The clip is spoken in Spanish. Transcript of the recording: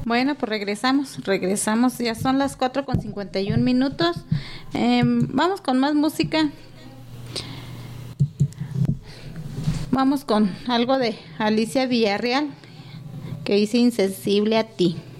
Bueno, pues regresamos, ya son las 4:51. Vamos con más música. Vamos con algo de Alicia Villarreal, que dice Insensible a ti.